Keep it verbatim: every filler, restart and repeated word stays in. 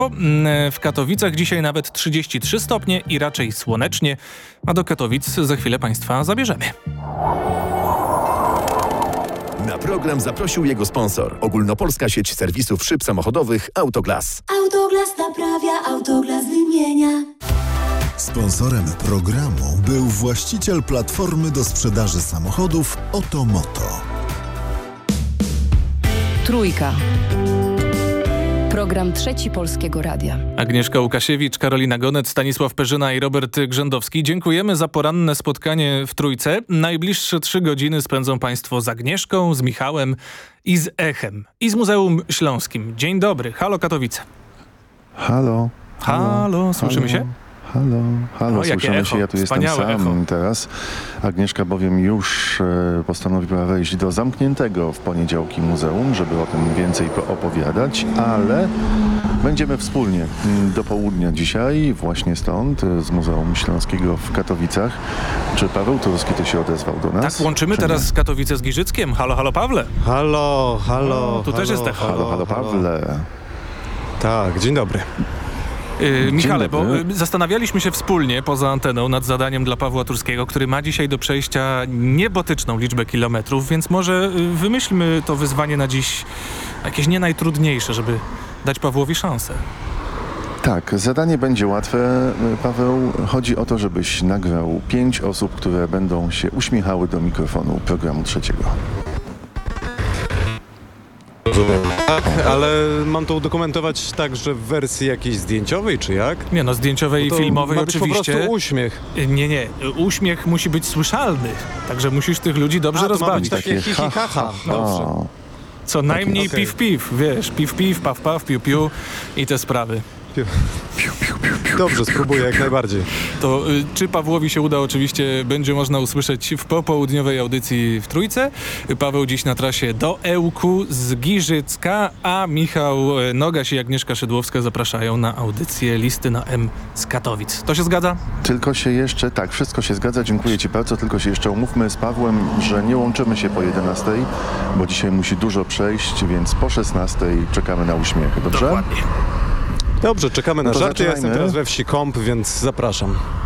W Katowicach dzisiaj nawet trzydzieści trzy stopnie i raczej słonecznie, a do Katowic za chwilę Państwa zabierzemy. Na program zaprosił jego sponsor. Ogólnopolska sieć serwisów szyb samochodowych Autoglas. Autoglas naprawia, Autoglas wymienia. Sponsorem programu był właściciel platformy do sprzedaży samochodów Otomoto. Trójka. Program Trzeci Polskiego Radia. Agnieszka Łukasiewicz, Karolina Gonet, Stanisław Perzyna i Robert Grzędowski. Dziękujemy za poranne spotkanie w Trójce. Najbliższe trzy godziny spędzą Państwo z Agnieszką, z Michałem i z Echem. I z Muzeum Śląskim. Dzień dobry. Halo Katowice. Halo. Halo, halo słyszymy halo. się? Halo, halo, o, słyszymy echo. się, ja tu Wspaniałe jestem sam echo. teraz. Agnieszka bowiem już e, postanowiła wejść do zamkniętego w poniedziałki muzeum, żeby o tym więcej opowiadać, ale będziemy wspólnie m, do południa dzisiaj, właśnie stąd, z Muzeum Śląskiego w Katowicach. Czy Paweł Turski to się odezwał do nas? Tak, łączymy teraz Katowice z Giżyckiem. Halo, halo Pawle. Halo, halo. O, tu halo, też jest echo. Halo, halo Pawle. Tak, dzień dobry. Yy, Michale, bo dobry. y, zastanawialiśmy się wspólnie poza anteną nad zadaniem dla Pawła Turskiego, który ma dzisiaj do przejścia niebotyczną liczbę kilometrów, więc może y, wymyślmy to wyzwanie na dziś jakieś nie najtrudniejsze, żeby dać Pawłowi szansę. Tak, zadanie będzie łatwe, Paweł. Chodzi o to, żebyś nagrał pięć osób, które będą się uśmiechały do mikrofonu programu trzeciego. Tak, ale mam to udokumentować także w wersji jakiejś zdjęciowej, czy jak? Nie no, zdjęciowej i Bo to filmowej ma być oczywiście. po prostu uśmiech. Y, Nie, nie, uśmiech musi być słyszalny, także musisz tych ludzi dobrze A, to ma rozbawić. być takie hi, hi, ha, ha. Dobrze. O, Co najmniej okej. piw, piw, wiesz, piw, piw, paw, paw, piu, piu i te sprawy. Dobrze, spróbuję jak najbardziej. To y, czy Pawłowi się uda, oczywiście będzie można usłyszeć w popołudniowej audycji w Trójce. Paweł dziś na trasie do Ełku z Giżycka, a Michał y, Nogaś i Agnieszka Szydłowska zapraszają na audycję Listy na M z Katowic. To się zgadza? Tylko się jeszcze, tak, wszystko się zgadza, dziękuję Ci bardzo, tylko się jeszcze umówmy z Pawłem, że nie łączymy się po jedenastej, bo dzisiaj musi dużo przejść, więc po szesnastej czekamy na uśmiech, dobrze? Dokładnie. Dobrze, czekamy na No to żarty. Ja jestem zaczynajmy. teraz we wsi Kąp, więc zapraszam.